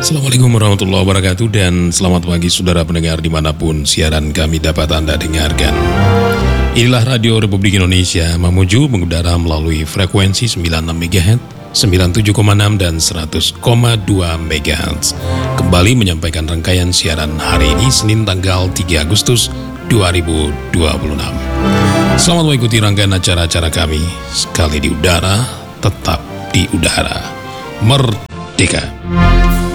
Assalamualaikum warahmatullahi wabarakatuh dan selamat pagi saudara pendengar dimanapun siaran kami dapat Anda dengarkan. Inilah Radio Republik Indonesia Mamuju mengudara melalui frekuensi 96 MHz, 97,6 dan 100,2 MHz. Kembali menyampaikan rangkaian siaran hari ini Senin tanggal 3 Agustus 2026. Selamat mengikuti rangkaian acara-acara kami. Sekali di udara, tetap di udara. Merdeka!